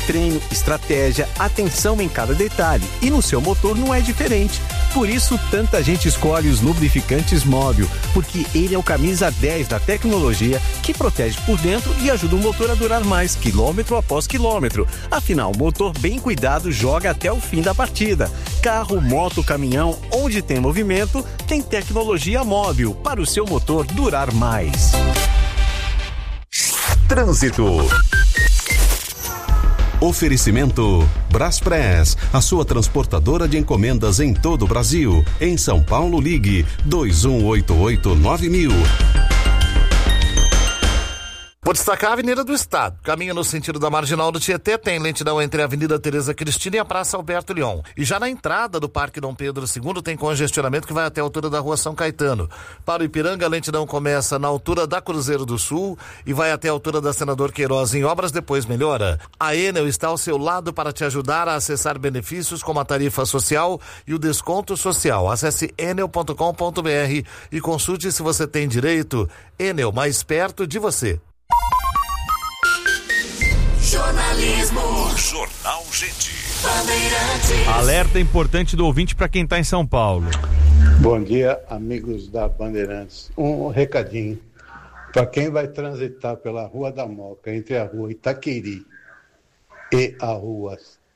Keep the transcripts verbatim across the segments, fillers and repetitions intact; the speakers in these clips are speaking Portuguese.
treino, estratégia, atenção em cada detalhe. E no seu motor não é diferente. Por isso, tanta gente escolhe os lubrificantes Móbil, porque ele é o camisa dez da tecnologia que protege por dentro e ajuda o motor a durar mais, quilômetro após quilômetro. Afinal, o motor bem cuidado joga até o fim da partida. Carro, moto, caminhão, onde tem movimento, tem tecnologia Móbil para o seu motor durar mais. Trânsito. Oferecimento Braspress, a sua transportadora de encomendas em todo o Brasil. Em São Paulo, ligue dois um oito oito nove mil. Vou destacar a Avenida do Estado. Caminho no sentido da Marginal do Tietê, tem lentidão entre a Avenida Tereza Cristina e a Praça Alberto Leon. E já na entrada do Parque Dom Pedro segundo tem congestionamento que vai até a altura da Rua São Caetano. Para o Ipiranga, a lentidão começa na altura da Cruzeiro do Sul e vai até a altura da Senador Queiroz em obras, depois melhora. A Enel está ao seu lado para te ajudar a acessar benefícios como a tarifa social e o desconto social. Acesse enel ponto com ponto br e consulte se você tem direito. Enel, mais perto de você. Jornalismo. Jornal Gente. Bandeirantes. Alerta importante do ouvinte para quem está em São Paulo. Bom dia, amigos da Bandeirantes. Um recadinho. Para quem vai transitar pela Rua da Moca, entre a Rua Itaqueri e a Rua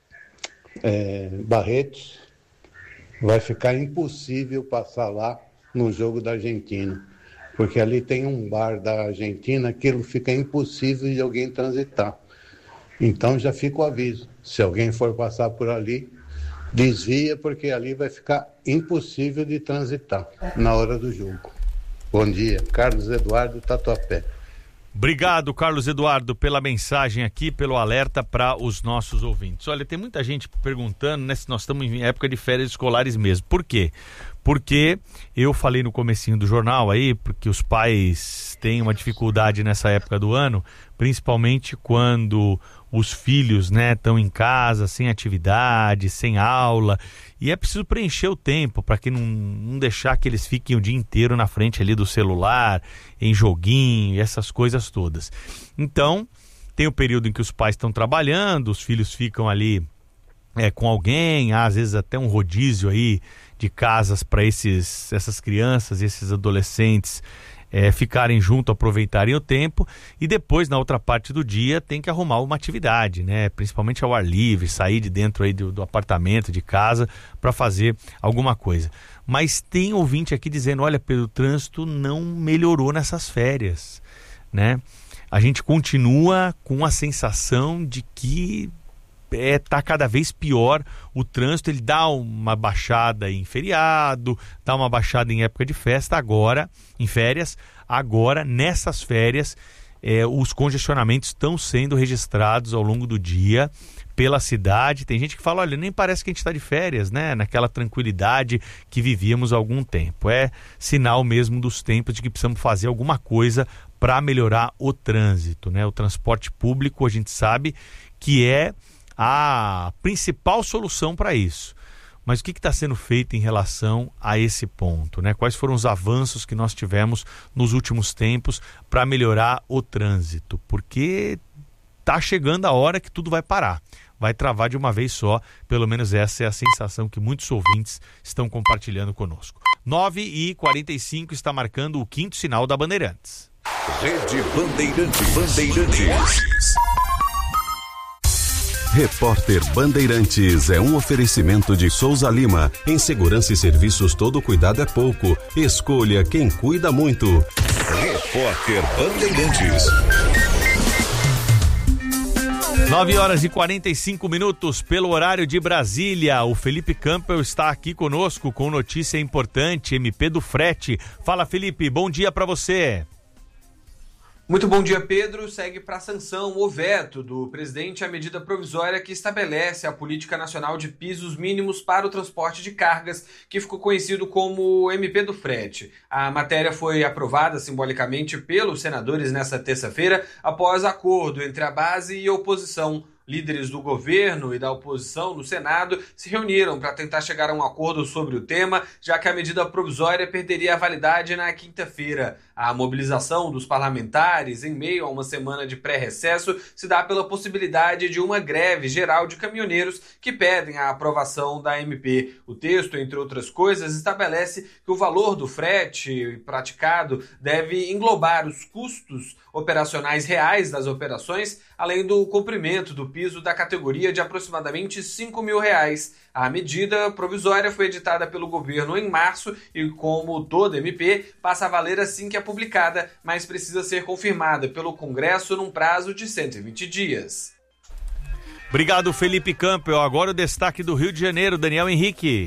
é, Barretos, vai ficar impossível passar lá no jogo da Argentina. Porque ali tem um bar da Argentina, aquilo fica impossível de alguém transitar. Então já fica o aviso, se alguém for passar por ali, desvia, porque ali vai ficar impossível de transitar na hora do jogo. Bom dia, Carlos Eduardo, Tatuapé. Obrigado, Carlos Eduardo, pela mensagem aqui, pelo alerta para os nossos ouvintes. Olha, tem muita gente perguntando, né, se nós estamos em época de férias escolares mesmo. Por quê? Porque eu falei no comecinho do jornal aí, porque os pais têm uma dificuldade nessa época do ano, principalmente quando os filhos, né, estão em casa, sem atividade, sem aula, e é preciso preencher o tempo para que não, não deixar que eles fiquem o dia inteiro na frente ali do celular, em joguinho, essas coisas todas. Então, tem o período em que os pais estão trabalhando, os filhos ficam ali é, com alguém, às vezes até um rodízio aí de casas para esses, essas crianças e esses adolescentes É, ficarem junto, aproveitarem o tempo, e depois, na outra parte do dia, tem que arrumar uma atividade, né? Principalmente ao ar livre, sair de dentro aí do, do apartamento, de casa, para fazer alguma coisa. Mas tem ouvinte aqui dizendo, olha, Pedro, o trânsito não melhorou nessas férias, né? A gente continua com a sensação de que É, tá cada vez pior o trânsito. Ele dá uma baixada em feriado, dá uma baixada em época de festa, agora, em férias, agora, nessas férias, é, os congestionamentos estão sendo registrados ao longo do dia pela cidade. Tem gente que fala, olha, nem parece que a gente está de férias, né? Naquela tranquilidade que vivíamos há algum tempo. É sinal mesmo dos tempos de que precisamos fazer alguma coisa para melhorar o trânsito, né? O transporte público, a gente sabe que é a principal solução para isso. Mas o que está sendo feito em relação a esse ponto, né? Quais foram os avanços que nós tivemos nos últimos tempos para melhorar o trânsito? Porque está chegando a hora que tudo vai parar, vai travar de uma vez só. Pelo menos essa é a sensação que muitos ouvintes estão compartilhando conosco. nove e quarenta e cinco está marcando o quinto sinal da Bandeirantes. Rede Bandeirantes. Bandeirantes. Repórter Bandeirantes é um oferecimento de Souza Lima. Em segurança e serviços, todo cuidado é pouco. Escolha quem cuida muito. Repórter Bandeirantes. nove horas e quarenta e cinco minutos pelo horário de Brasília. O Felipe Campbell está aqui conosco com notícia importante, M P do frete. Fala, Felipe, bom dia para você. Muito bom dia, Pedro. Segue para a sanção o veto do presidente à medida provisória que estabelece a Política Nacional de Pisos Mínimos para o Transporte de Cargas, que ficou conhecido como M P do Frete. A matéria foi aprovada simbolicamente pelos senadores nesta terça-feira, após acordo entre a base e a oposição. Líderes do governo e da oposição no Senado se reuniram para tentar chegar a um acordo sobre o tema, já que a medida provisória perderia a validade na quinta-feira. A mobilização dos parlamentares, em meio a uma semana de pré-recesso, se dá pela possibilidade de uma greve geral de caminhoneiros que pedem a aprovação da M P. O texto, entre outras coisas, estabelece que o valor do frete praticado deve englobar os custos operacionais reais das operações, além do cumprimento do piso da categoria de aproximadamente cinco mil reais. A medida provisória foi editada pelo governo em março e, como toda M P, passa a valer assim que é publicada, mas precisa ser confirmada pelo Congresso num prazo de cento e vinte dias. Obrigado, Felipe Campbell. Agora o destaque do Rio de Janeiro, Daniel Henrique.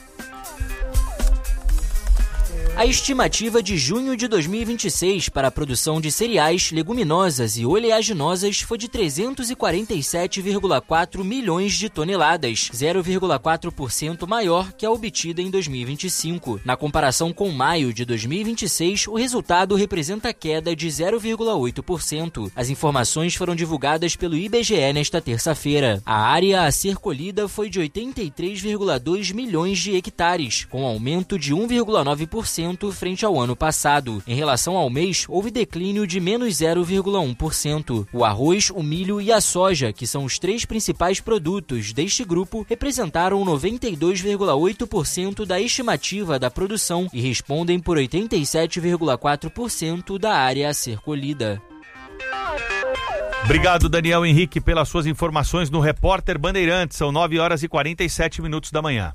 A estimativa de junho de dois mil e vinte e seis para a produção de cereais, leguminosas e oleaginosas foi de trezentos e quarenta e sete vírgula quatro milhões de toneladas, zero vírgula quatro por cento maior que a obtida em dois mil e vinte e cinco. Na comparação com maio de dois mil e vinte e seis, o resultado representa queda de zero vírgula oito por cento. As informações foram divulgadas pelo I B G E nesta terça-feira. A área a ser colhida foi de oitenta e três vírgula dois milhões de hectares, com aumento de um vírgula nove por cento frente ao ano passado. Em relação ao mês, houve declínio de menos zero vírgula um por cento. O arroz, o milho e a soja, que são os três principais produtos deste grupo, representaram noventa e dois vírgula oito por cento da estimativa da produção e respondem por oitenta e sete vírgula quatro por cento da área a ser colhida. Obrigado, Daniel Henrique, pelas suas informações no Repórter Bandeirantes. São nove horas e quarenta e sete minutos da manhã.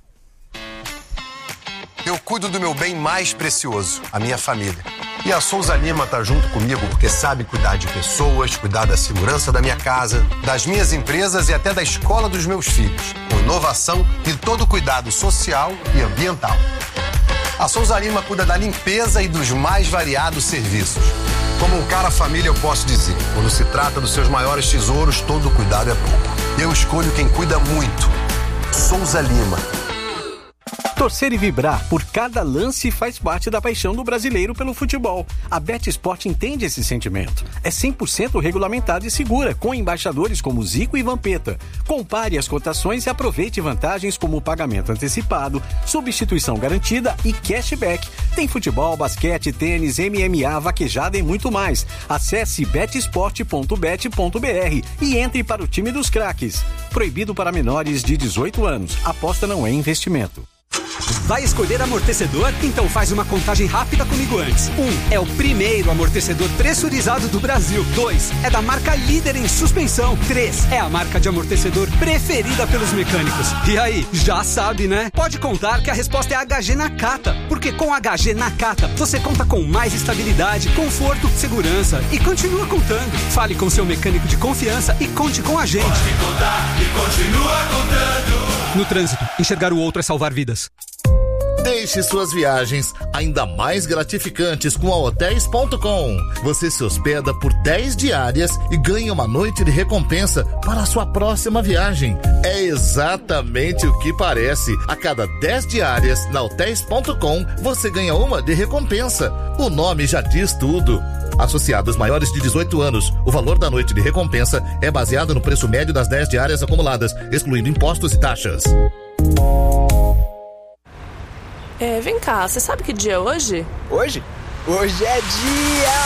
Eu cuido do meu bem mais precioso, a minha família. E a Souza Lima tá junto comigo porque sabe cuidar de pessoas, cuidar da segurança da minha casa, das minhas empresas e até da escola dos meus filhos, com inovação e todo cuidado social e ambiental. A Souza Lima cuida da limpeza e dos mais variados serviços. Como um cara família, eu posso dizer, quando se trata dos seus maiores tesouros, todo cuidado é pouco. Eu escolho quem cuida muito. Souza Lima. Torcer e vibrar por cada lance faz parte da paixão do brasileiro pelo futebol. A BetSport entende esse sentimento. É cem por cento regulamentada e segura, com embaixadores como Zico e Vampeta. Compare as cotações e aproveite vantagens como pagamento antecipado, substituição garantida e cashback. Tem futebol, basquete, tênis, M M A, vaquejada e muito mais. Acesse bet sport ponto bet ponto b r e entre para o time dos craques. Proibido para menores de dezoito anos. Aposta não é investimento. Vai escolher amortecedor? Então faz uma contagem rápida comigo antes. Um, é o primeiro amortecedor pressurizado do Brasil. Dois, é da marca líder em suspensão. Três, é a marca de amortecedor preferida pelos mecânicos. E aí, já sabe, né? Pode contar que a resposta é H G Nakata, porque com H G Nakata você conta com mais estabilidade, conforto, segurança e continua contando. Fale com seu mecânico de confiança e conte com a gente. Pode contar e continua contando. No trânsito, enxergar o outro é salvar vidas. Deixe suas viagens ainda mais gratificantes com a hotéis ponto com. Você se hospeda por dez diárias e ganha uma noite de recompensa para a sua próxima viagem. É exatamente o que parece. A cada dez diárias na hotéis ponto com, você ganha uma de recompensa. O nome já diz tudo. Associados maiores de dezoito anos, o valor da noite de recompensa é baseado no preço médio das dez diárias acumuladas, excluindo impostos e taxas. É, vem cá, você sabe que dia é hoje? Hoje? Hoje é dia...